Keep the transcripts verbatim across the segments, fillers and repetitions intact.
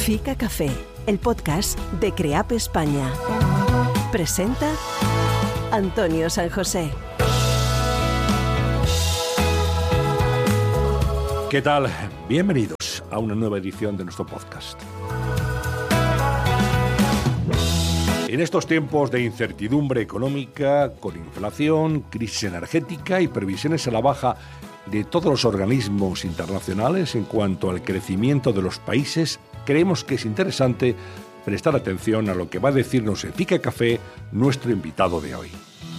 Fica Café, el podcast de CREAP España. Presenta Antonio San José. ¿Qué tal? Bienvenidos a una nueva edición de nuestro podcast. En estos tiempos de incertidumbre económica, con inflación, crisis energética y previsiones a la baja de todos los organismos internacionales en cuanto al crecimiento de los países, creemos que es interesante prestar atención a lo que va a decirnos en Fica Café nuestro invitado de hoy.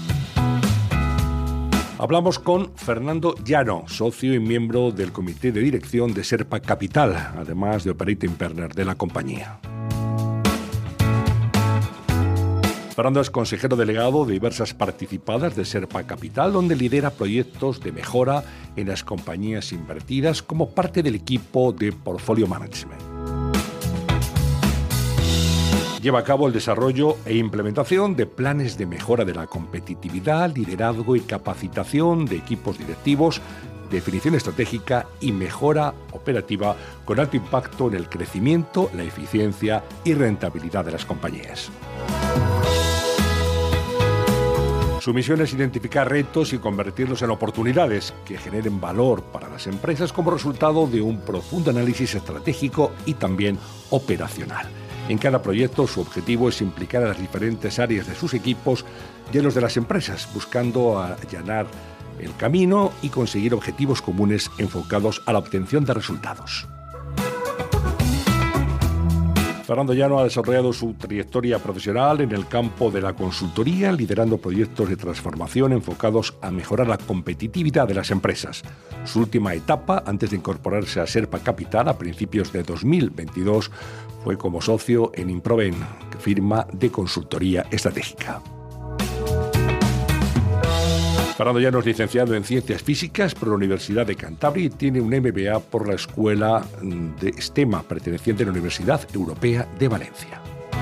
Hablamos con Fernando Llano, socio y miembro del comité de dirección de Serpa Capital, además de operating partner de la compañía. Fernando es consejero delegado de diversas participadas de Serpa Capital, donde lidera proyectos de mejora en las compañías invertidas como parte del equipo de Portfolio Management. Lleva a cabo el desarrollo e implementación de planes de mejora de la competitividad, liderazgo y capacitación de equipos directivos, definición estratégica y mejora operativa con alto impacto en el crecimiento, la eficiencia y rentabilidad de las compañías. Su misión es identificar retos y convertirlos en oportunidades que generen valor para las empresas como resultado de un profundo análisis estratégico y también operacional. En cada proyecto su objetivo es implicar a las diferentes áreas de sus equipos y a los de las empresas, buscando allanar el camino y conseguir objetivos comunes enfocados a la obtención de resultados. Fernando Llano ha desarrollado su trayectoria profesional en el campo de la consultoría, liderando proyectos de transformación enfocados a mejorar la competitividad de las empresas. Su última etapa, antes de incorporarse a Serpa Capital a principios de dos mil veintidós, fue como socio en Improven, firma de consultoría estratégica. Fernando Llano es licenciado en Ciencias Físicas por la Universidad de Cantabria y tiene un M B A por la Escuela de STEMA, perteneciente a la Universidad Europea de Valencia.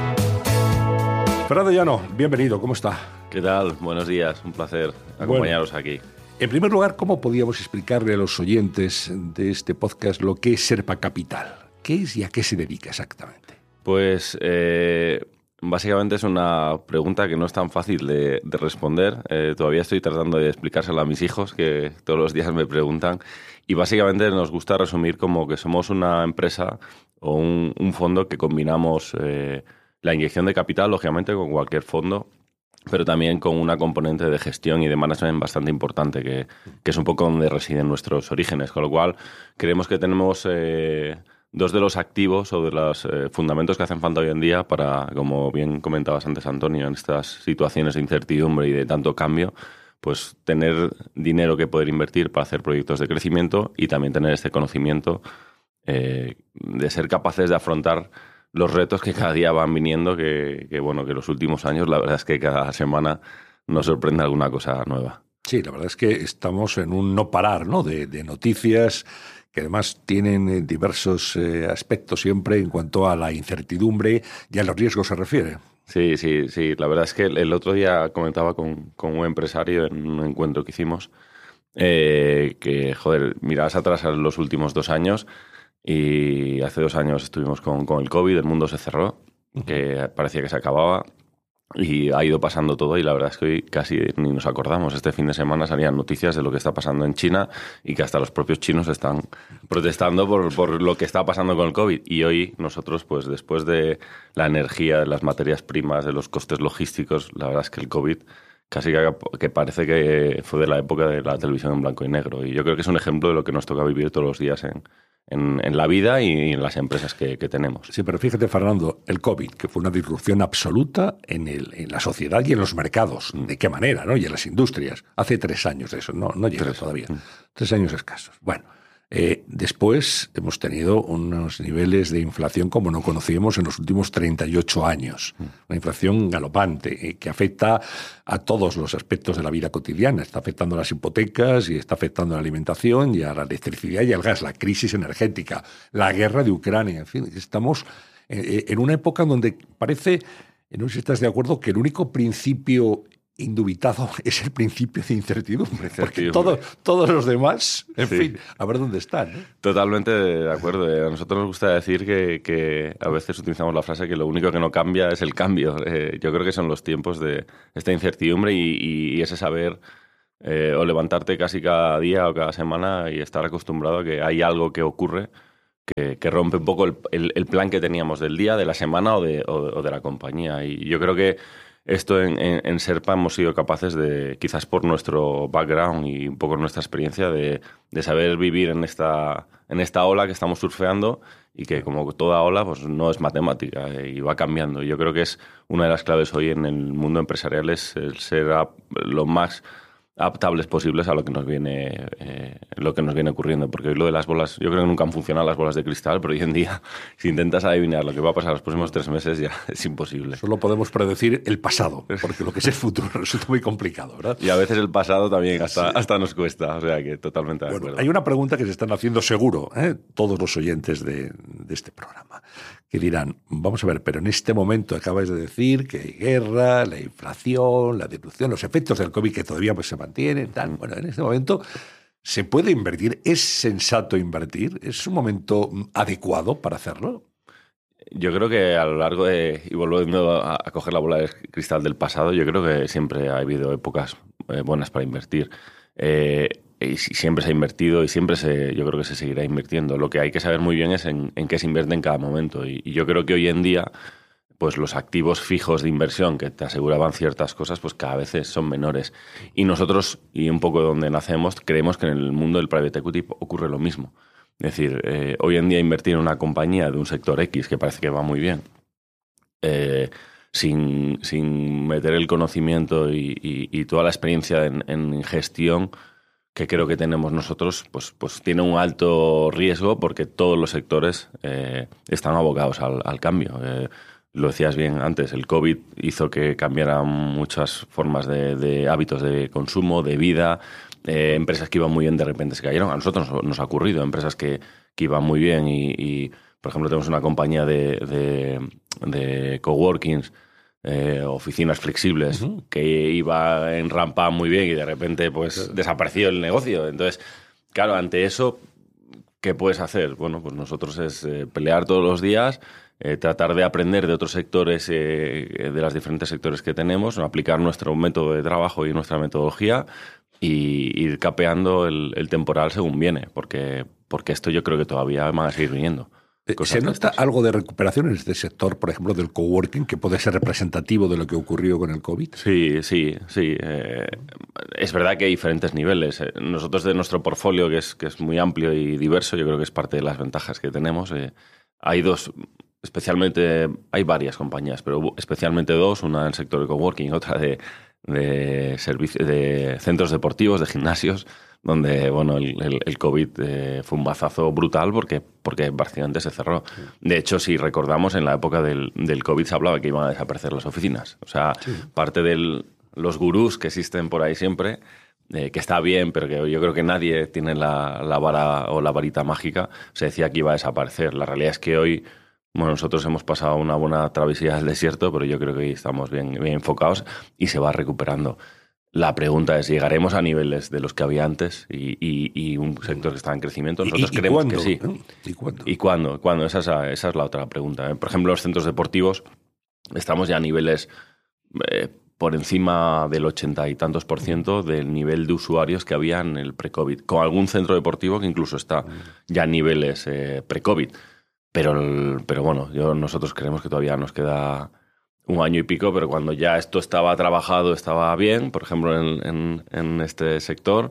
Fernando Llano, bienvenido, ¿cómo está? ¿Qué tal? Buenos días, un placer acompañaros bueno, aquí. En primer lugar, ¿cómo podríamos explicarle a los oyentes de este podcast lo que es Serpa Capital? ¿Qué es y a qué se dedica exactamente? Pues... Eh... Básicamente es una pregunta que no es tan fácil de, de responder. Eh, todavía estoy tratando de explicársela a mis hijos, que todos los días me preguntan. Y básicamente nos gusta resumir como que somos una empresa o un, un fondo que combinamos eh, la inyección de capital, lógicamente, con cualquier fondo, pero también con una componente de gestión y de management bastante importante, que, que es un poco donde residen nuestros orígenes. Con lo cual, creemos que tenemos... Eh, Dos de los activos o de los eh, fundamentos que hacen falta hoy en día para, como bien comentabas antes, Antonio, en estas situaciones de incertidumbre y de tanto cambio, pues tener dinero que poder invertir para hacer proyectos de crecimiento y también tener este conocimiento eh, de ser capaces de afrontar los retos que cada día van viniendo, que, que bueno, que los últimos años la verdad es que cada semana nos sorprende alguna cosa nueva. Sí, la verdad es que estamos en un no parar, ¿no? de, de noticias que además tienen diversos eh, aspectos siempre en cuanto a la incertidumbre y a los riesgos se refiere. Sí, sí, sí. La verdad es que el otro día comentaba con, con un empresario en un encuentro que hicimos eh, que, joder, mirabas atrás a los últimos dos años y hace dos años estuvimos con, con el COVID, el mundo se cerró, uh-huh. que parecía que se acababa. Y ha ido pasando todo y la verdad es que hoy casi ni nos acordamos. Este fin de semana salían noticias de lo que está pasando en China y que hasta los propios chinos están protestando por, por lo que está pasando con el COVID. Y hoy nosotros, pues después de la energía, de las materias primas, de los costes logísticos, la verdad es que el COVID casi que, que parece que fue de la época de la televisión en blanco y negro. Y yo creo que es un ejemplo de lo que nos toca vivir todos los días en... En, en la vida y en las empresas que, que tenemos. Sí, pero fíjate, Fernando, el COVID, que fue una disrupción absoluta en, el, en la sociedad y en los mercados. ¿De qué manera? ¿No? Y en las industrias. Hace tres años de eso, no, no llega todavía. Mm. Tres años escasos. Bueno, eh, después hemos tenido unos niveles de inflación como no conocíamos en los últimos treinta y ocho años. Mm. Una inflación galopante eh, que afecta a todos los aspectos de la vida cotidiana. Está afectando a las hipotecas y está afectando a la alimentación y a la electricidad y al gas, la crisis energética, la guerra de Ucrania. En fin, estamos en una época donde parece, no sé si estás de acuerdo, que el único principio indubitado es el principio de incertidumbre, porque todos, todos los demás, en sí. fin, a ver dónde están, ¿no? Totalmente de acuerdo. A nosotros nos gusta decir que, que a veces utilizamos la frase que lo único que no cambia es el cambio. Eh, yo creo que son los tiempos de esta incertidumbre y, y, y ese saber eh, o levantarte casi cada día o cada semana y estar acostumbrado a que hay algo que ocurre que, que rompe un poco el, el, el plan que teníamos del día, de la semana o de, o, o de la compañía. Y yo creo que esto en, en, en Sherpa hemos sido capaces de, quizás por nuestro background y un poco nuestra experiencia, de, de saber vivir en esta, en esta ola que estamos surfeando y que como toda ola pues no es matemática y va cambiando. Yo creo que es una de las claves hoy en el mundo empresarial es el ser lo más adaptables posibles a lo que nos viene eh, lo que nos viene ocurriendo, porque hoy lo de las bolas, yo creo que nunca han funcionado las bolas de cristal, pero hoy en día si intentas adivinar lo que va a pasar los próximos tres meses ya es imposible. Solo podemos predecir el pasado, porque lo que es el futuro resulta muy complicado, ¿verdad? Y a veces el pasado también hasta, sí. hasta nos cuesta, o sea que totalmente de bueno, acuerdo. Hay una pregunta que se están haciendo seguro, ¿eh? todos los oyentes de, de este programa, que dirán, vamos a ver, pero en este momento acabáis de decir que hay guerra, la inflación, la disrupción, los efectos del COVID que todavía pues, se mantienen, tal. Bueno, en este momento se puede invertir, es sensato invertir, es un momento adecuado para hacerlo. Yo creo que a lo largo de, y volviendo a, a coger la bola de cristal del pasado, yo creo que siempre ha habido épocas eh, buenas para invertir. Eh, y siempre se ha invertido y siempre se, yo creo que se seguirá invirtiendo. Lo que hay que saber muy bien es en, en qué se invierte en cada momento. Y, y yo creo que hoy en día, pues los activos fijos de inversión que te aseguraban ciertas cosas, pues cada vez son menores. Y nosotros, y un poco donde nacemos, creemos que en el mundo del private equity ocurre lo mismo. Es decir, eh, hoy en día invertir en una compañía de un sector X que parece que va muy bien, eh, sin, sin meter el conocimiento y, y, y toda la experiencia en, en gestión que creo que tenemos nosotros, pues, pues tiene un alto riesgo porque todos los sectores eh, están abocados al, al cambio. Eh, lo decías bien antes, el COVID hizo que cambiaran muchas formas de, de hábitos de consumo, de vida. Eh, empresas que iban muy bien de repente se cayeron. A nosotros nos, nos ha ocurrido, empresas que, que iban muy bien y, y, por ejemplo, tenemos una compañía de, de, de coworkings, eh, oficinas flexibles, uh-huh. que iba en rampa muy bien y de repente pues uh-huh. desapareció el negocio. Entonces, claro, ante eso, ¿qué puedes hacer? Bueno, pues nosotros es eh, pelear todos los días, eh, tratar de aprender de otros sectores, eh, de los diferentes sectores que tenemos, aplicar nuestro método de trabajo y nuestra metodología y ir capeando el, el temporal según viene, porque, porque esto yo creo que todavía van a seguir viniendo. ¿Se nota algo de recuperación en este sector, por ejemplo, del coworking, que puede ser representativo de lo que ocurrió con el COVID? Sí, sí, sí. Eh, es verdad que hay diferentes niveles. Nosotros de nuestro portfolio, que es, que es muy amplio y diverso, yo creo que es parte de las ventajas que tenemos. Eh, hay dos, especialmente, hay varias compañías, pero especialmente dos, una del sector de coworking y otra de, de, servicios, de centros deportivos, de gimnasios, donde bueno el, el, el COVID eh, fue un bazazo brutal porque, porque básicamente se cerró. De hecho, si recordamos, en la época del, del COVID se hablaba que iban a desaparecer las oficinas. O sea, sí. parte de los gurús que existen por ahí siempre, eh, que está bien, pero que yo creo que nadie tiene la, la vara o la varita mágica, se decía que iba a desaparecer. La realidad es que hoy, bueno, nosotros hemos pasado una buena travesía del desierto, pero yo creo que hoy estamos bien, bien enfocados y se va recuperando. La pregunta es, ¿llegaremos a niveles de los que había antes y, y, y un sector que está en crecimiento? Nosotros ¿Y, y creemos cuándo? que sí. ¿Y cuándo? ¿Y cuándo? ¿Cuándo? Esa, es la, esa es la otra pregunta. Por ejemplo, los centros deportivos, estamos ya a niveles eh, por encima del ochenta y tantos por ciento del nivel de usuarios que había en el pre-COVID. Con algún centro deportivo que incluso está ya a niveles eh, pre-COVID. Pero, pero bueno, yo, nosotros creemos que todavía nos queda un año y pico, pero cuando ya esto estaba trabajado, estaba bien, por ejemplo, en, en, en este sector,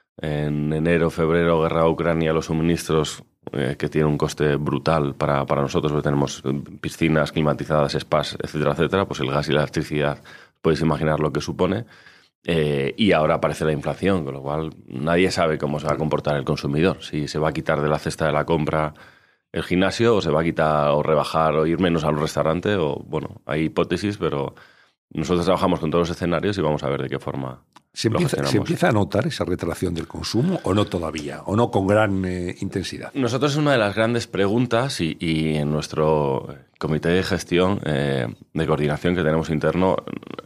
en enero, febrero, guerra de Ucrania, los suministros, eh, que tiene un coste brutal para, para nosotros, porque tenemos piscinas climatizadas, spas, etcétera, etcétera, pues el gas y la electricidad, podéis imaginar lo que supone. Eh, y ahora aparece la inflación, con lo cual nadie sabe cómo se va a comportar el consumidor, si se va a quitar de la cesta de la compra el gimnasio o se va a quitar o rebajar o ir menos al restaurante o, bueno, hay hipótesis, pero nosotros trabajamos con todos los escenarios y vamos a ver de qué forma ¿Se empieza, ¿se empieza a notar esa retracción del consumo o no todavía? ¿O no con gran eh, intensidad? Nosotros es una de las grandes preguntas y, y en nuestro comité de gestión, eh, de coordinación que tenemos interno,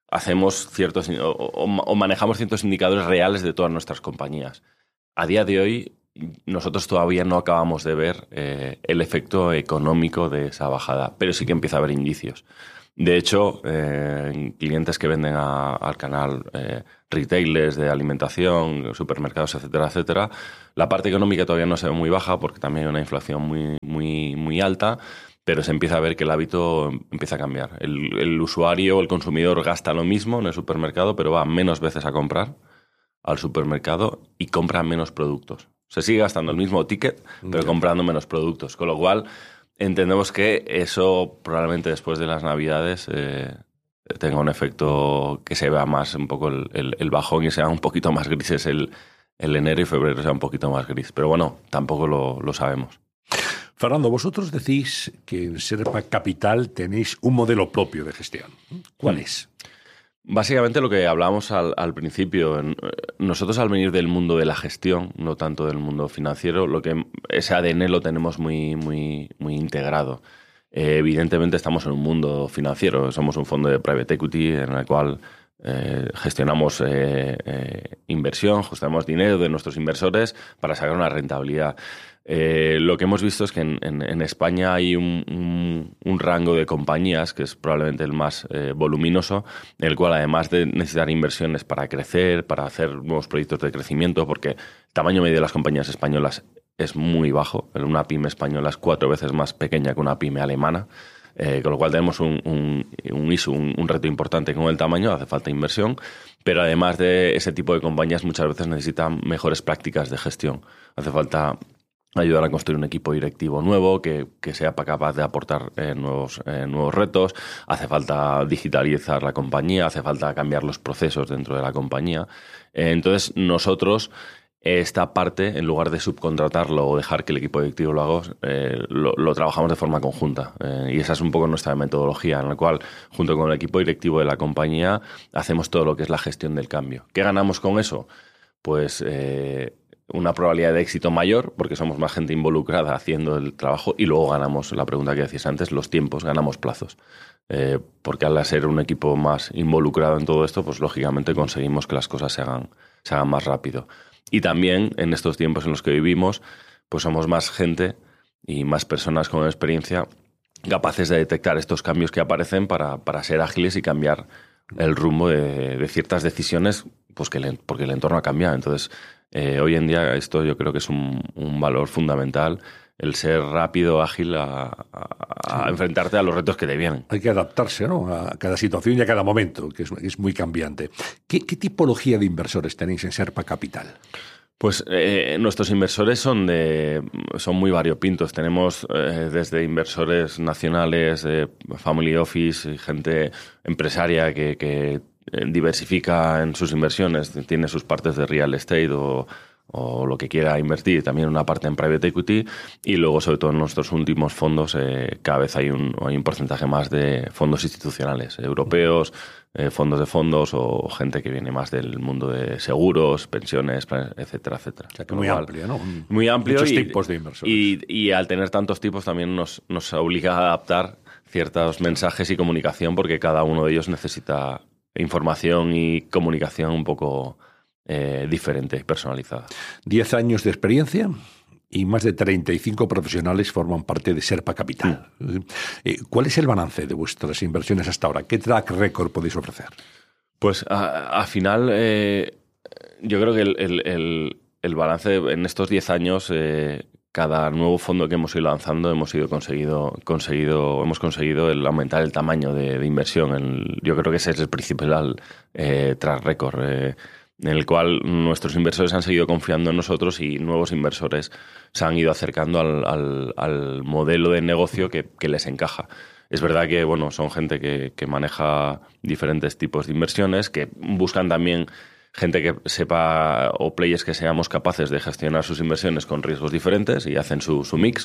hacemos ciertos o, o, o manejamos ciertos indicadores reales de todas nuestras compañías. A día de hoy, nosotros todavía no acabamos de ver eh, el efecto económico de esa bajada, pero sí que empieza a haber indicios. De hecho, eh, clientes que venden a, al canal, eh, retailers de alimentación, supermercados, etcétera, etcétera, la parte económica todavía no se ve muy baja porque también hay una inflación muy, muy, muy alta, pero se empieza a ver que el hábito empieza a cambiar. El, el usuario, el consumidor gasta lo mismo en el supermercado, pero va menos veces a comprar al supermercado y compra menos productos. Se sigue gastando el mismo ticket, pero comprando menos productos, con lo cual entendemos que eso probablemente después de las Navidades eh, tenga un efecto que se vea más un poco el, el, el bajón y sea un poquito más grises el, el enero y febrero sea un poquito más gris. Pero bueno, tampoco lo, lo sabemos. Fernando, vosotros decís que en Serpa Capital tenéis un modelo propio de gestión. ¿Cuál es? Básicamente lo que hablábamos al, al principio, nosotros al venir del mundo de la gestión, no tanto del mundo financiero, lo que ese A D N lo tenemos muy, muy, muy integrado. Eh, evidentemente estamos en un mundo financiero, somos un fondo de private equity en el cual eh, gestionamos eh, eh, inversión, gestionamos dinero de nuestros inversores para sacar una rentabilidad. Eh, lo que hemos visto es que en, en, en España hay un, un, un rango de compañías que es probablemente el más eh, voluminoso, en el cual además de necesitar inversiones para crecer, para hacer nuevos proyectos de crecimiento, porque el tamaño medio de las compañías españolas es muy bajo, una pyme española es cuatro veces más pequeña que una pyme alemana, eh, con lo cual tenemos un, un, un issue, un, un reto importante con el tamaño, hace falta inversión, pero además de ese tipo de compañías muchas veces necesitan mejores prácticas de gestión, hace falta ayudar a construir un equipo directivo nuevo que, que sea capaz de aportar eh, nuevos, eh, nuevos retos. Hace falta digitalizar la compañía, hace falta cambiar los procesos dentro de la compañía. Eh, entonces, nosotros, esta parte, en lugar de subcontratarlo o dejar que el equipo directivo lo haga, eh, lo, lo trabajamos de forma conjunta. Eh, y esa es un poco nuestra metodología, en la cual, junto con el equipo directivo de la compañía, hacemos todo lo que es la gestión del cambio. ¿Qué ganamos con eso? Pues Eh, una probabilidad de éxito mayor, porque somos más gente involucrada haciendo el trabajo, y luego ganamos, la pregunta que decías antes, los tiempos, ganamos plazos. Eh, porque al ser un equipo más involucrado en todo esto, pues lógicamente conseguimos que las cosas se hagan, se hagan más rápido. Y también en estos tiempos en los que vivimos, pues somos más gente y más personas con experiencia capaces de detectar estos cambios que aparecen para, para ser ágiles y cambiar el rumbo de, de ciertas decisiones, pues que el, porque el entorno ha cambiado. Entonces, Eh, hoy en día esto yo creo que es un, un valor fundamental, el ser rápido, ágil a, a, a enfrentarte a los retos que te vienen. Hay que adaptarse, ¿no?, a cada situación y a cada momento, que es, es muy cambiante. ¿Qué, ¿Qué tipología de inversores tenéis en Serpa Capital? Pues eh, nuestros inversores son de son muy variopintos. Tenemos eh, desde inversores nacionales, eh, family office, gente empresaria que, que diversifica en sus inversiones, tiene sus partes de real estate o, o lo que quiera invertir, también una parte en private equity, y luego sobre todo en nuestros últimos fondos eh, cada vez hay un, hay un porcentaje más de fondos institucionales, europeos, eh, fondos de fondos o gente que viene más del mundo de seguros, pensiones, etcétera, etcétera. O sea, que muy cual, amplio, ¿no? Muy amplio. Muchos y, tipos de inversores. Y, y al tener tantos tipos también nos, nos obliga a adaptar ciertos mensajes y comunicación porque cada uno de ellos necesita información y comunicación un poco eh, diferente y personalizada. Diez años de experiencia y más de treinta y cinco profesionales forman parte de Serpa Capital. Mm. Eh, ¿Cuál es el balance de vuestras inversiones hasta ahora? ¿Qué track record podéis ofrecer? Pues al final eh, yo creo que el, el, el, el balance en estos diez años... Eh, cada nuevo fondo que hemos ido lanzando hemos ido conseguido, conseguido, hemos conseguido el aumentar el tamaño de, de inversión. El, yo creo que ese es el principal eh, track record, eh, en el cual nuestros inversores han seguido confiando en nosotros y nuevos inversores se han ido acercando al, al, al modelo de negocio que, que les encaja. Es verdad que bueno, son gente que, que maneja diferentes tipos de inversiones, que buscan también gente que sepa o players que seamos capaces de gestionar sus inversiones con riesgos diferentes y hacen su, su mix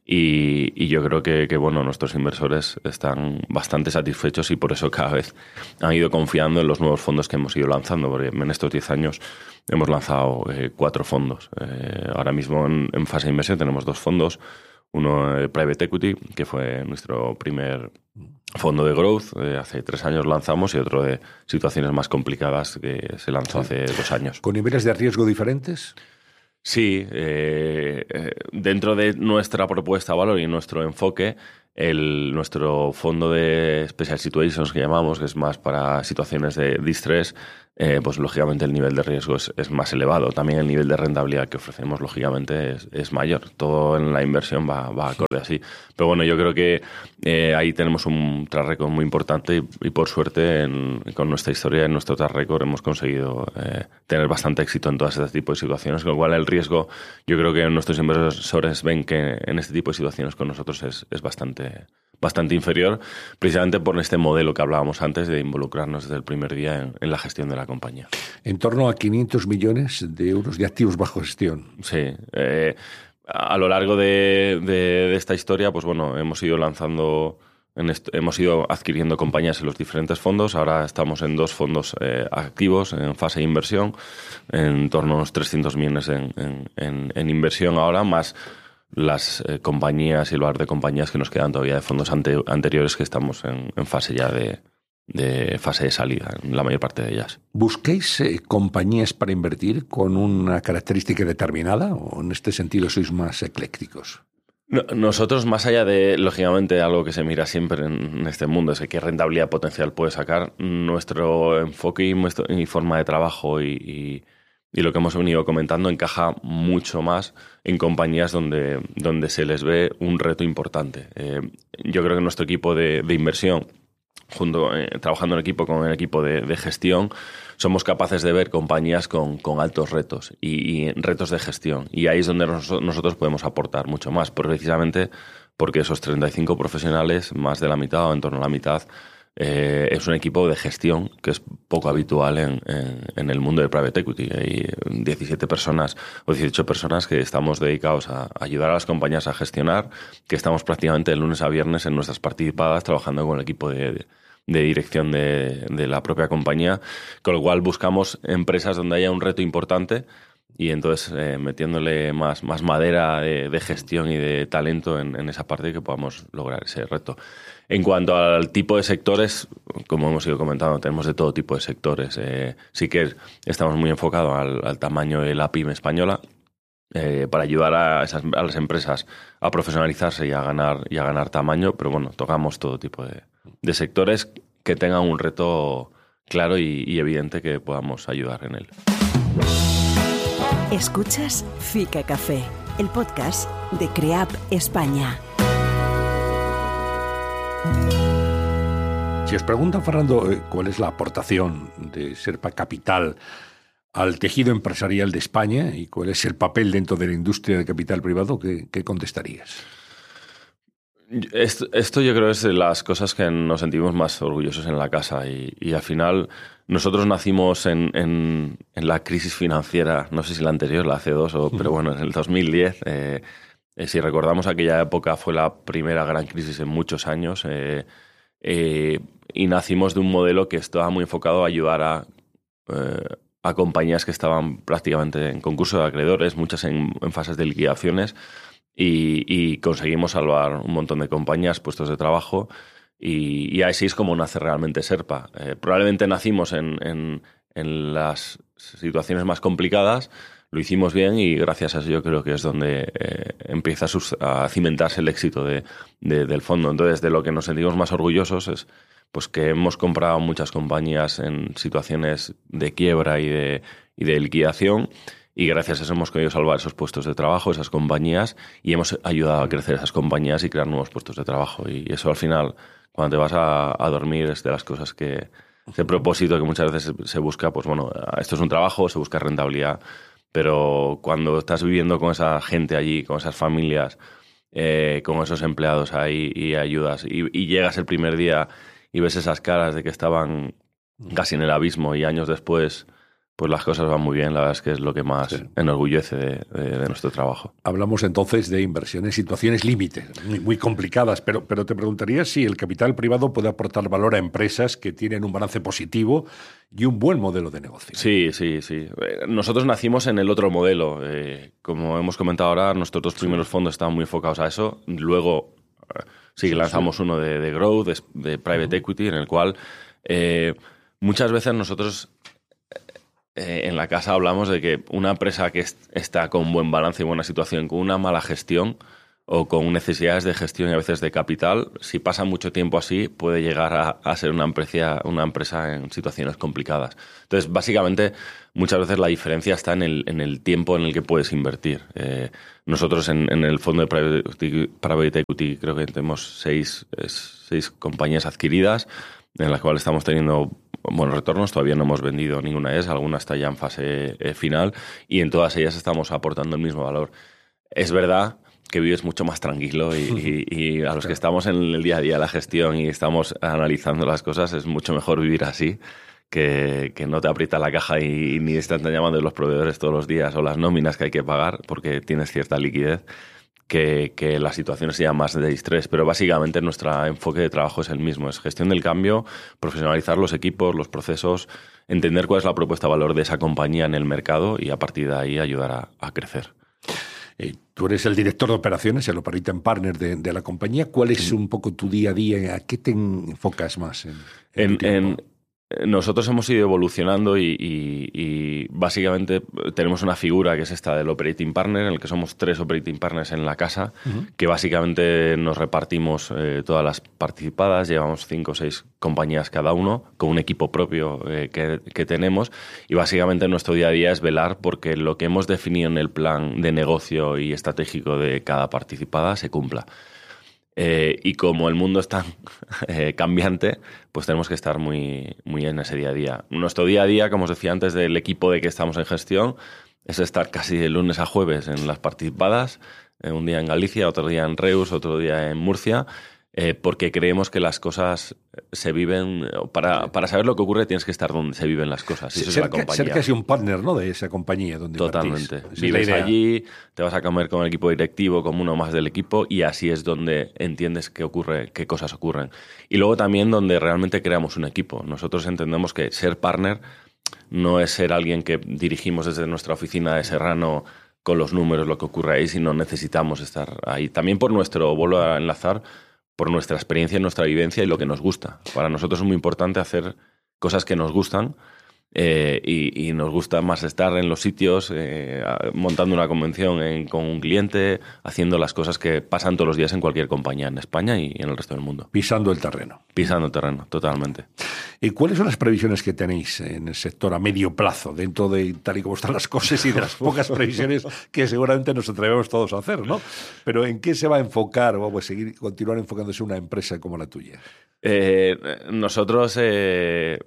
y, y yo creo que, que bueno, nuestros inversores están bastante satisfechos y por eso cada vez han ido confiando en los nuevos fondos que hemos ido lanzando, porque en estos diez años hemos lanzado eh, cuatro fondos. Eh, ahora mismo en, en fase de inversión tenemos dos fondos, uno eh, Private Equity, que fue nuestro primer fondo de growth, eh, hace tres años lanzamos, y otro de situaciones más complicadas que se lanzó hace dos años. ¿Con niveles de riesgo diferentes? Sí, eh, eh, dentro de nuestra propuesta de valor y nuestro enfoque, el, nuestro fondo de Special Situations, que llamamos, que es más para situaciones de distress, eh, pues lógicamente el nivel de riesgo es, es más elevado. También el nivel de rentabilidad que ofrecemos, lógicamente, es, es mayor. Todo en la inversión va, va acorde así. Pero bueno, yo creo que eh, ahí tenemos un track record muy importante y, y por suerte, en, con nuestra historia, en nuestro track record, hemos conseguido eh, tener bastante éxito en todas este tipo de situaciones, con lo cual el riesgo, yo creo que nuestros inversores ven que en este tipo de situaciones con nosotros es, es bastante... bastante inferior, precisamente por este modelo que hablábamos antes de involucrarnos desde el primer día en, en la gestión de la compañía. En torno a quinientos millones de euros de activos bajo gestión. Sí. Eh, a lo largo de, de, de esta historia, pues bueno, hemos ido lanzando, en esto, hemos ido adquiriendo compañías en los diferentes fondos. Ahora estamos en dos fondos eh, activos en fase de inversión, en torno a unos trescientos millones en, en, en, en inversión ahora, más las eh, compañías y el bar de compañías que nos quedan todavía de fondos ante, anteriores que estamos en, en fase ya de, de fase de salida, en la mayor parte de ellas. ¿Busquéis eh, compañías para invertir con una característica determinada o en este sentido sois más eclécticos? No, nosotros, más allá de, lógicamente, algo que se mira siempre en este mundo, es qué rentabilidad potencial puede sacar, nuestro enfoque y, nuestro, y forma de trabajo y, y Y lo que hemos venido comentando encaja mucho más en compañías donde, donde se les ve un reto importante. Eh, yo creo que nuestro equipo de, de inversión, junto eh, trabajando en equipo con el equipo de, de gestión, somos capaces de ver compañías con, con altos retos y, y retos de gestión. Y ahí es donde nos, nosotros podemos aportar mucho más, precisamente porque esos treinta y cinco profesionales, más de la mitad o en torno a la mitad, Eh, es un equipo de gestión que es poco habitual en, en, en el mundo del private equity. Hay diecisiete personas o dieciocho personas que estamos dedicados a ayudar a las compañías a gestionar, que estamos prácticamente de lunes a viernes en nuestras participadas trabajando con el equipo de, de, de dirección de, de la propia compañía, con lo cual buscamos empresas donde haya un reto importante y entonces eh, metiéndole más, más madera de, de gestión y de talento en, en esa parte que podamos lograr ese reto. En cuanto al tipo de sectores, como hemos ido comentando, tenemos de todo tipo de sectores. Eh, sí que estamos muy enfocados al, al tamaño de la pyme española eh, para ayudar a, esas, a las empresas a profesionalizarse y a ganar, y a ganar tamaño, pero bueno, tocamos todo tipo de, de sectores que tengan un reto claro y, y evidente que podamos ayudar en él. Escuchas Fica Café, el podcast de CREAP España. Si os preguntan, Fernando, cuál es la aportación de Serpa Capital al tejido empresarial de España y cuál es el papel dentro de la industria de capital privado, ¿qué, qué contestarías? Esto, esto yo creo es de las cosas que nos sentimos más orgullosos en la casa y, y al final nosotros nacimos en, en, en la crisis financiera, no sé si la anterior, la hace dos, o, pero bueno, en el dos mil diez. Eh, eh, si recordamos aquella época fue la primera gran crisis en muchos años eh, eh, y nacimos de un modelo que estaba muy enfocado a ayudar a, eh, a compañías que estaban prácticamente en concurso de acreedores, muchas en, en fases de liquidaciones. Y, y conseguimos salvar un montón de compañías, puestos de trabajo, y, y así es como nace realmente Serpa. Eh, probablemente nacimos en, en, en las situaciones más complicadas, lo hicimos bien y gracias a eso yo creo que es donde eh, empieza a, sus, a cimentarse el éxito de, de, del fondo. Entonces, de lo que nos sentimos más orgullosos es pues, que hemos comprado muchas compañías en situaciones de quiebra y de, y de liquidación. Y gracias a eso hemos podido salvar esos puestos de trabajo, esas compañías, y hemos ayudado a crecer esas compañías y crear nuevos puestos de trabajo. Y eso al final, cuando te vas a, a dormir, es de las cosas que, ese propósito que muchas veces se busca, pues bueno, esto es un trabajo, se busca rentabilidad, pero cuando estás viviendo con esa gente allí, con esas familias, eh, con esos empleados ahí y ayudas, y, y llegas el primer día y ves esas caras de que estaban casi en el abismo y años después pues las cosas van muy bien, la verdad es que es lo que más sí. enorgullece de, de, de nuestro trabajo. Hablamos entonces de inversión en situaciones límite, muy, muy complicadas, pero, pero te preguntaría si el capital privado puede aportar valor a empresas que tienen un balance positivo y un buen modelo de negocio. Sí, sí, sí. Nosotros nacimos en el otro modelo. Eh, como hemos comentado ahora, nuestros dos primeros fondos estaban muy enfocados a eso. Luego Sí, lanzamos sí. uno de, de Growth, de, de Private uh-huh. Equity, en el cual eh, muchas veces nosotros eh, en la casa hablamos de que una empresa que est- está con buen balance y buena situación, con una mala gestión o con necesidades de gestión y a veces de capital, si pasa mucho tiempo así, puede llegar a, a ser una empresa, una empresa en situaciones complicadas. Entonces, básicamente, muchas veces la diferencia está en el, en el tiempo en el que puedes invertir. Eh, nosotros en, en el fondo de Private, Private Equity creo que tenemos seis, seis compañías adquiridas en las cuales estamos teniendo buenos retornos. Todavía no hemos vendido ninguna de ellas, alguna está ya en fase eh, final y en todas ellas estamos aportando el mismo valor. Es verdad que vives mucho más tranquilo y, y, y a los que estamos en el día a día, la gestión y estamos analizando las cosas, es mucho mejor vivir así, que, que no te aprieta la caja y, y ni están llamando los proveedores todos los días o las nóminas que hay que pagar porque tienes cierta liquidez, que, que la situación sea más de estrés. Pero básicamente nuestro enfoque de trabajo es el mismo, es gestión del cambio, profesionalizar los equipos, los procesos, entender cuál es la propuesta de valor de esa compañía en el mercado y a partir de ahí ayudar a, a crecer. Eh, tú eres el director de operaciones, el operating partner de, de la compañía. ¿Cuál es un poco tu día a día? ¿A qué te enfocas más? En, en, en, en Nosotros hemos ido evolucionando y, y, y básicamente tenemos una figura que es esta del operating partner, en el que somos tres operating partners en la casa, uh-huh. que básicamente nos repartimos eh, todas las participadas, llevamos cinco o seis compañías cada uno, con un equipo propio eh, que, que tenemos, y básicamente nuestro día a día es velar porque lo que hemos definido en el plan de negocio y estratégico de cada participada se cumpla. Eh, y como el mundo es tan eh, cambiante, pues tenemos que estar muy, muy en ese día a día. Nuestro día a día, como os decía antes, del equipo de que estamos en gestión, es estar casi de lunes a jueves en las participadas, eh, un día en Galicia, otro día en Reus, otro día en Murcia, eh, porque creemos que las cosas se viven... Para, para saber lo que ocurre tienes que estar donde se viven las cosas. Y eso ser, es la compañía. Ser casi un partner, ¿no?, de esa compañía donde Totalmente. Partís. Vives allí, te vas a comer con el equipo directivo, como uno más del equipo, y así es donde entiendes qué ocurre, qué cosas ocurren. Y luego también donde realmente creamos un equipo. Nosotros entendemos que ser partner no es ser alguien que dirigimos desde nuestra oficina de Serrano con los números, lo que ocurre ahí, sino necesitamos estar ahí. También por nuestro, vuelvo a enlazar, por nuestra experiencia, nuestra vivencia y lo que nos gusta. Para nosotros es muy importante hacer cosas que nos gustan eh, y, y nos gusta más estar en los sitios, eh, montando una convención en, con un cliente, haciendo las cosas que pasan todos los días en cualquier compañía en España y en el resto del mundo. Pisando el terreno. Pisando el terreno, totalmente. ¿Y cuáles son las previsiones que tenéis en el sector a medio plazo, dentro de tal y como están las cosas y de las pocas previsiones que seguramente nos atrevemos todos a hacer, ¿no? Pero ¿en qué se va a enfocar o va a seguir, continuar enfocándose una empresa como la tuya? Eh, nosotros, eh,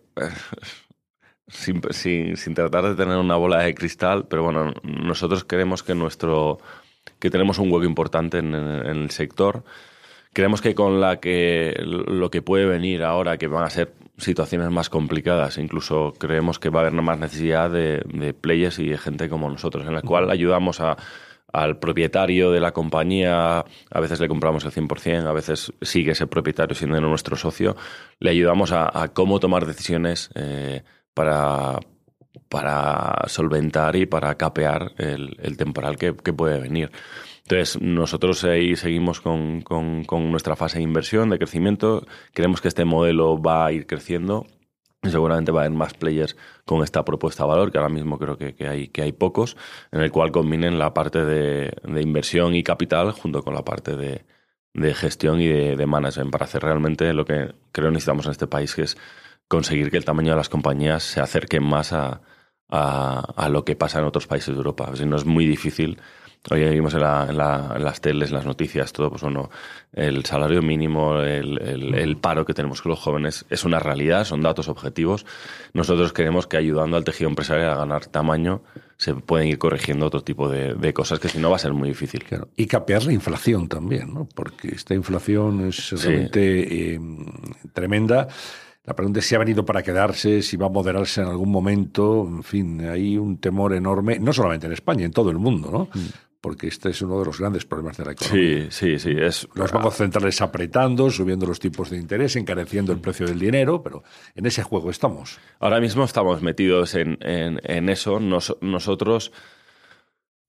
sin, sin, sin tratar de tener una bola de cristal, pero bueno, nosotros creemos que nuestro que tenemos un hueco importante en, en el sector. Creemos que con la que lo que puede venir ahora, que van a ser situaciones más complicadas, incluso creemos que va a haber más necesidad de, de players y de gente como nosotros, en la cual ayudamos a, al propietario de la compañía, a veces le compramos el cien por ciento, a veces sigue ese propietario siendo nuestro socio, le ayudamos a, a cómo tomar decisiones eh, para, para solventar y para capear el, el temporal que, que puede venir. Entonces, nosotros ahí seguimos con, con, con nuestra fase de inversión, de crecimiento. Creemos que este modelo va a ir creciendo y seguramente va a haber más players con esta propuesta de valor, que ahora mismo creo que, que, hay, que hay pocos, en el cual combinen la parte de, de inversión y capital junto con la parte de, de gestión y de, de management para hacer realmente lo que creo necesitamos en este país, que es conseguir que el tamaño de las compañías se acerque más a, a, a lo que pasa en otros países de Europa. Si no, es muy difícil. Hoy vimos en, la, en, la, en las teles, en las noticias, todo, pues bueno, el salario mínimo, el, el, el paro que tenemos con los jóvenes es una realidad, son datos objetivos. Nosotros creemos que ayudando al tejido empresarial a ganar tamaño se pueden ir corrigiendo otro tipo de, de cosas que si no va a ser muy difícil. Claro. Y capear la inflación también, ¿no? Porque esta inflación es realmente sí. eh, tremenda. La pregunta es si ha venido para quedarse, si va a moderarse en algún momento. En fin, hay un temor enorme, no solamente en España, en todo el mundo, ¿no? Mm. Porque este es uno de los grandes problemas de la economía. Sí, sí, sí. Es... Los bancos centrales apretando, subiendo los tipos de interés, encareciendo el precio del dinero, pero en ese juego estamos. Ahora mismo estamos metidos en, en, en eso. Nos, nosotros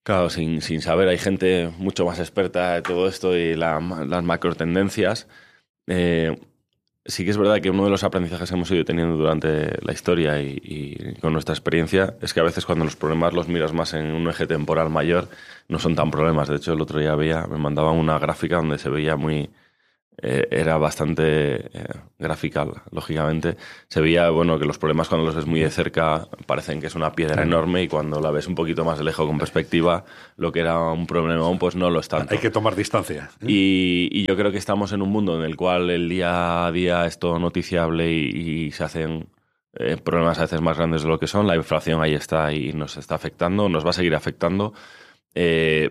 Claro, sin, sin saber, hay gente mucho más experta de todo esto y la, las macrotendencias. Eh, sí que es verdad que uno de los aprendizajes que hemos ido teniendo durante la historia y, y con nuestra experiencia es que a veces cuando los problemas los miras más en un eje temporal mayor no son tan problemas. De hecho, el otro día veía, me mandaban una gráfica donde se veía muy... Eh, era bastante eh, gráfica, lógicamente. Se veía, bueno, que los problemas cuando los ves muy de cerca parecen que es una piedra claro. enorme y cuando la ves un poquito más de lejos con perspectiva, lo que era un problema aún, pues no lo es tanto. Hay que tomar distancia. ¿eh? Y, y yo creo que estamos en un mundo en el cual el día a día es todo noticiable y, y se hacen eh, problemas a veces más grandes de lo que son. La inflación ahí está y nos está afectando, nos va a seguir afectando. Eh,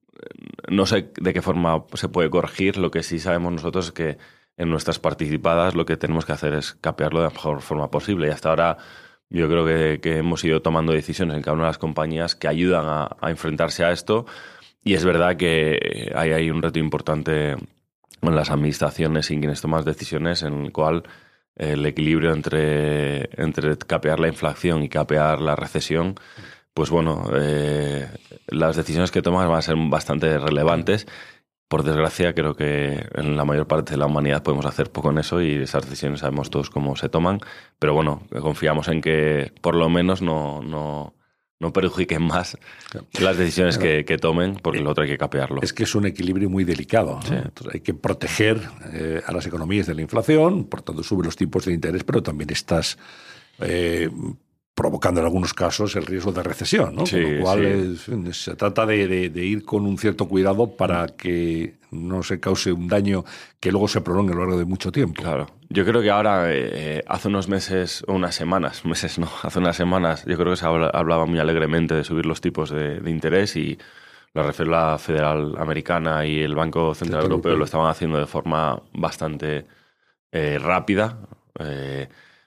No sé de qué forma se puede corregir. Lo que sí sabemos nosotros es que en nuestras participadas lo que tenemos que hacer es capearlo de la mejor forma posible. Y hasta ahora yo creo que, que hemos ido tomando decisiones en cada una de las compañías que ayudan a, a enfrentarse a esto. Y es verdad que hay, hay un reto importante en las administraciones y en quienes toman decisiones en el cual el equilibrio entre, entre capear la inflación y capear la recesión, pues bueno, eh, las decisiones que tomas van a ser bastante relevantes. Por desgracia, creo que en la mayor parte de la humanidad podemos hacer poco en eso y esas decisiones sabemos todos cómo se toman. Pero bueno, confiamos en que por lo menos no, no, no perjudiquen más las decisiones que, que tomen, porque lo otro hay que capearlo. Es que es un equilibrio muy delicado, ¿no? Sí. Entonces hay que proteger eh, a las economías de la inflación, por tanto sube los tipos de interés, pero también estás... Eh, provocando en algunos casos el riesgo de recesión, ¿no? Sí, con lo cual sí. es, se trata de, de, de ir con un cierto cuidado para que no se cause un daño que luego se prolongue a lo largo de mucho tiempo. Claro. Yo creo que ahora, eh, hace unos meses, o unas semanas, meses no, hace unas semanas, yo creo que se hablaba muy alegremente de subir los tipos de, de interés y la Reserva Federal Americana y el Banco Central Europeo lo estaban haciendo de forma bastante eh, rápida. Eh,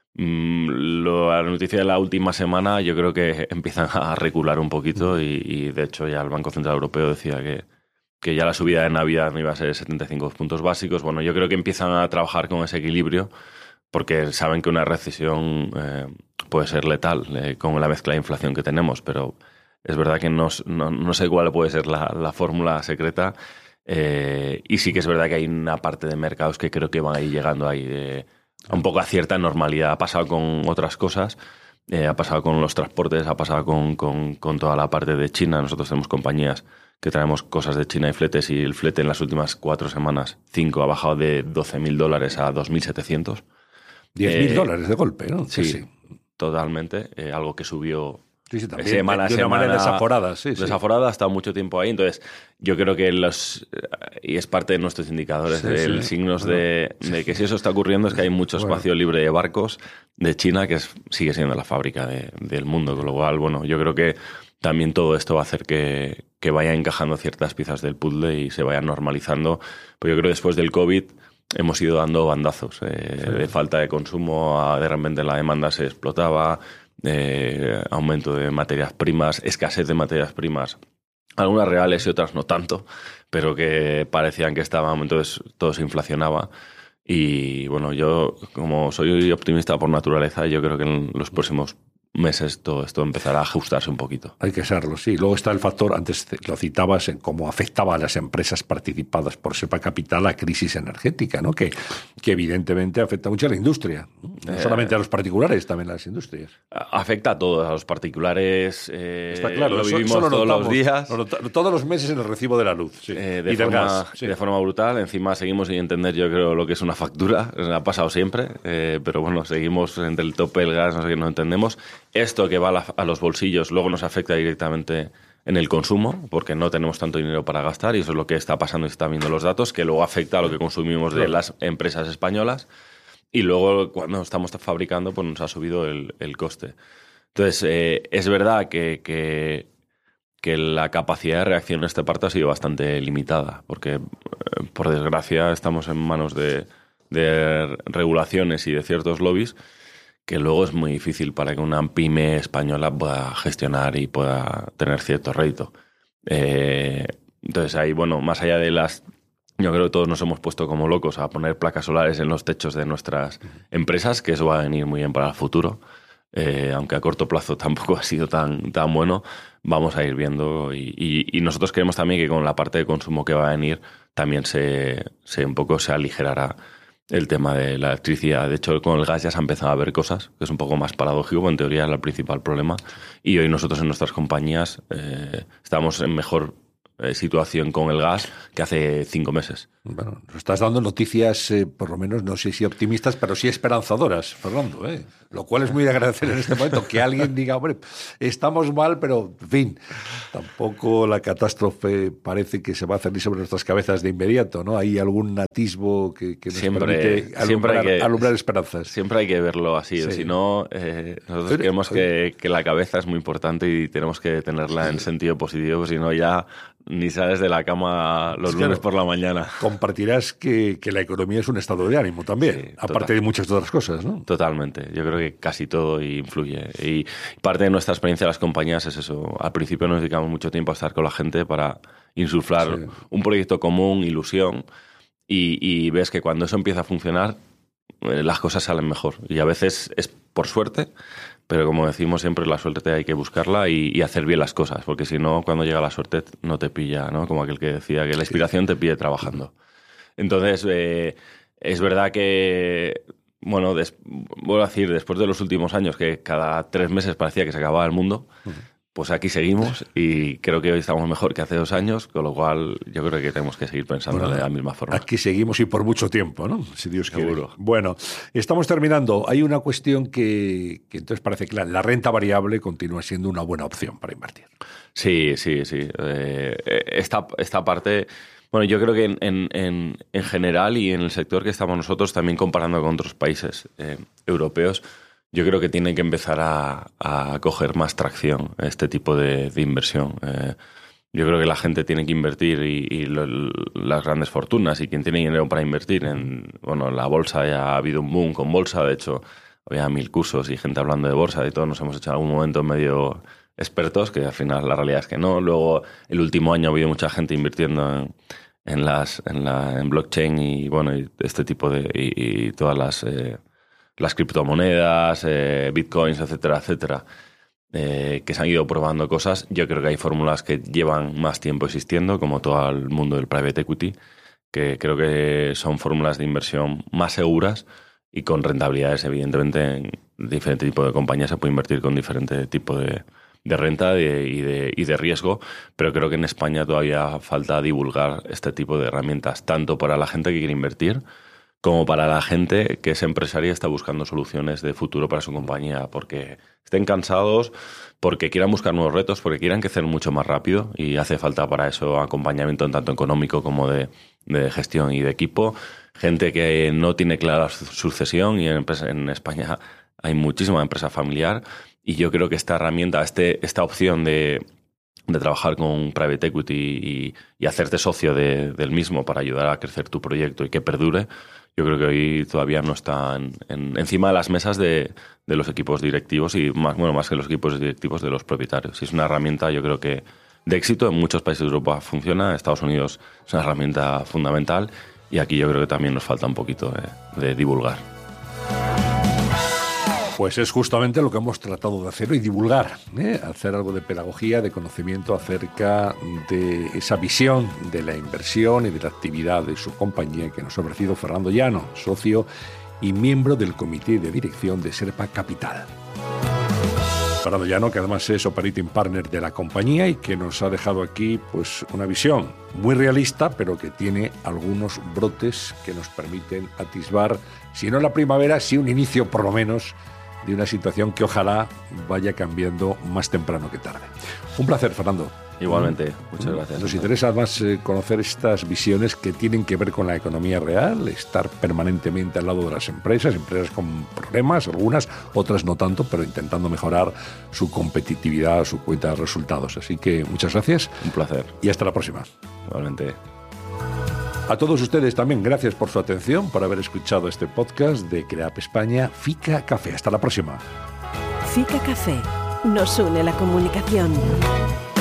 Lo, la noticia de la última semana yo creo que empiezan a recular un poquito y, y de hecho ya el Banco Central Europeo decía que, que ya la subida de Navidad no iba a ser setenta y cinco puntos básicos. Bueno, yo creo que empiezan a trabajar con ese equilibrio porque saben que una recesión eh, puede ser letal eh, con la mezcla de inflación que tenemos, pero es verdad que no, no, no sé cuál puede ser la, la fórmula secreta eh, y sí que es verdad que hay una parte de mercados que creo que van a ir llegando ahí de un poco a cierta normalidad. Ha pasado con otras cosas, eh, ha pasado con los transportes, ha pasado con, con, con toda la parte de China. Nosotros tenemos compañías que traemos cosas de China y fletes y el flete en las últimas cuatro semanas, cinco, ha bajado de doce mil dólares a dos mil setecientos. diez mil dólares de golpe, ¿no? Sí, sí. totalmente. Eh, algo que subió... Sí, sí, también, semana a de una semana, manera desaforada. Sí, desaforada, sí. Ha estado mucho tiempo ahí. Entonces, yo creo que los... Y es parte de nuestros indicadores, sí, de sí. signos bueno, de, sí. de que si eso está ocurriendo es que hay mucho espacio bueno. libre de barcos de China, que es, sigue siendo la fábrica de, del mundo. Con lo cual, bueno, yo creo que también todo esto va a hacer que, que vaya encajando ciertas piezas del puzzle y se vayan normalizando. Pues yo creo que después del COVID hemos ido dando bandazos. Eh, sí. De falta de consumo, a, de repente la demanda se explotaba... Eh, aumento de materias primas, escasez de materias primas, algunas reales y otras no tanto, pero que parecían que estaban, entonces todo se inflacionaba. Y bueno, yo como soy optimista por naturaleza, yo creo que en los próximos meses todo esto empezará a ajustarse un poquito. Hay que serlo, sí. Luego está el factor, antes lo citabas, en cómo afectaba a las empresas participadas por SEPA Capital la crisis energética, ¿no? Que, que evidentemente afecta mucho a la industria, no, no eh, solamente a los particulares, también a las industrias. Afecta a todos, a los particulares. Eh, está claro, lo vivimos eso, eso lo todos notamos, los días. Lo notamos, todos los meses en el recibo de la luz. Sí. Eh, de, y forma, del gas. Sí. de forma brutal. Encima seguimos sin entender, yo creo, lo que es una factura. Ha pasado siempre, eh, pero bueno, seguimos entre el tope, el gas, no sé qué, no entendemos. Esto que va a, la, a los bolsillos luego nos afecta directamente en el consumo, porque no tenemos tanto dinero para gastar, y eso es lo que está pasando y se están viendo los datos, que luego afecta a lo que consumimos de las empresas españolas, y luego cuando estamos fabricando pues nos ha subido el, el coste. Entonces, eh, es verdad que, que, que la capacidad de reacción en esta parte ha sido bastante limitada, porque, eh, por desgracia, estamos en manos de, de regulaciones y de ciertos lobbies que luego es muy difícil para que una pyme española pueda gestionar y pueda tener cierto rédito. Eh, entonces ahí, bueno, más allá de las... Yo creo que todos nos hemos puesto como locos a poner placas solares en los techos de nuestras empresas, que eso va a venir muy bien para el futuro. eh, aunque a corto plazo tampoco ha sido tan, tan bueno, vamos a ir viendo. Y, y, y nosotros creemos también que con la parte de consumo que va a venir también se, se un poco se aligerará el tema de la electricidad. De hecho, con el gas ya se ha empezado a ver cosas, que es un poco más paradójico, en teoría era el principal problema. Y hoy nosotros en nuestras compañías eh, estamos en mejor eh, situación con el gas que hace cinco meses. Bueno, nos estás dando noticias, eh, por lo menos, no sé si optimistas, pero sí esperanzadoras, Fernando, ¿eh? Lo cual es muy de agradecer en este momento, que alguien diga, hombre, estamos mal, pero, en fin, tampoco la catástrofe parece que se va a hacer sobre nuestras cabezas de inmediato, ¿no? Hay algún atisbo que, que nos siempre, permite alumbrar, siempre hay que, alumbrar esperanzas. Siempre hay que verlo así, sí. Si no, eh, nosotros pero, creemos que, que la cabeza es muy importante y tenemos que tenerla en sentido positivo, si no ya ni sales de la cama los lunes claro, por la mañana. Compartirás que, que la economía es un estado de ánimo también, sí, aparte total. de muchas otras cosas, ¿no? Totalmente. Yo creo que casi todo influye. Y parte de nuestra experiencia de las compañías es eso. Al principio nos dedicamos mucho tiempo a estar con la gente para insuflar sí. un proyecto común, ilusión, y, y ves que cuando eso empieza a funcionar, las cosas salen mejor. Y a veces es por suerte, pero como decimos siempre, la suerte hay que buscarla y, y hacer bien las cosas, porque si no, cuando llega la suerte no te pilla, ¿no? Como aquel que decía que la inspiración te pille trabajando. Entonces, eh, es verdad que, bueno, des, vuelvo a decir, después de los últimos años, que cada tres meses parecía que se acababa el mundo, uh-huh. pues aquí seguimos y creo que hoy estamos mejor que hace dos años, con lo cual yo creo que tenemos que seguir pensando bueno, de la misma forma. Aquí seguimos y por mucho tiempo, ¿no? Si Dios quiere. Seguro. Bueno, estamos terminando. Hay una cuestión que, que entonces parece clara. La renta variable continúa siendo una buena opción para invertir. Sí, sí, sí. Eh, esta, esta parte... Bueno, yo creo que en, en, en, en general y en el sector que estamos nosotros, también comparando con otros países eh, europeos, yo creo que tiene que empezar a, a coger más tracción este tipo de, de inversión. Eh, yo creo que la gente tiene que invertir y, y lo, las grandes fortunas y quien tiene dinero para invertir en, bueno, en la bolsa ya ha habido un boom con bolsa. De hecho, había mil cursos y gente hablando de bolsa y todos nos hemos hecho en algún momento medio expertos, que al final la realidad es que no. Luego, el último año ha habido mucha gente invirtiendo en, en, las, en, la, en blockchain y, bueno, y este tipo de... y, y todas las... Eh, las criptomonedas, eh, bitcoins, etcétera, etcétera, eh, que se han ido probando cosas. Yo creo que hay fórmulas que llevan más tiempo existiendo, como todo el mundo del private equity, que creo que son fórmulas de inversión más seguras y con rentabilidades, evidentemente, en diferente tipo de compañías se puede invertir con diferente tipo de, de renta de, y, de, y de riesgo, pero creo que en España todavía falta divulgar este tipo de herramientas, tanto para la gente que quiere invertir, como para la gente que es empresaria y está buscando soluciones de futuro para su compañía, porque estén cansados, porque quieran buscar nuevos retos, porque quieran crecer mucho más rápido y hace falta para eso acompañamiento tanto económico como de, de gestión y de equipo. Gente que no tiene clara su sucesión y en, en España hay muchísima empresa familiar y yo creo que esta herramienta, este, esta opción de... de trabajar con un private equity y, y hacerte socio de, del mismo para ayudar a crecer tu proyecto y que perdure, yo creo que hoy todavía no está en, en, encima de las mesas de, de los equipos directivos y más, bueno, más que los equipos directivos de los propietarios. Y es una herramienta, yo creo que de éxito en muchos países de Europa funciona, en Estados Unidos es una herramienta fundamental y aquí yo creo que también nos falta un poquito de, de divulgar. Pues es justamente lo que hemos tratado de hacer y divulgar, ¿eh? Hacer algo de pedagogía, de conocimiento acerca de esa visión de la inversión y de la actividad de su compañía que nos ha ofrecido Fernando Llano, socio y miembro del comité de dirección de Serpa Capital. Fernando Llano, que además es operating partner de la compañía y que nos ha dejado aquí pues una visión muy realista, pero que tiene algunos brotes que nos permiten atisbar, si no la primavera, sí un inicio por lo menos de una situación que ojalá vaya cambiando más temprano que tarde. Un placer, Fernando. Igualmente, muchas gracias. Nos interesa más eh, conocer estas visiones que tienen que ver con la economía real, estar permanentemente al lado de las empresas, empresas con problemas, algunas, otras no tanto, pero intentando mejorar su competitividad, su cuenta de resultados. Así que muchas gracias. Un placer. Y hasta la próxima. Igualmente. A todos ustedes también, gracias por su atención, por haber escuchado este podcast de CREAP España, Fica Café. Hasta la próxima. Fica Café. Nos une la comunicación.